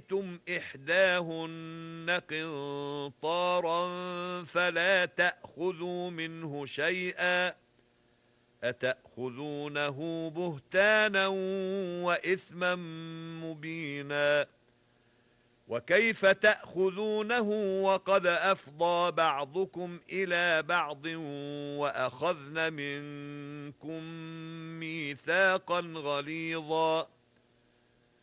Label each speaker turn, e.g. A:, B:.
A: آتيتم إحداهن قنطارا فلا تأخذوا منه شيئا أتأخذونه بهتانا وإثما مبينا وكيف تأخذونه وقد أفضى بعضكم إلى بعض وأخذن منكم ميثاقا غليظا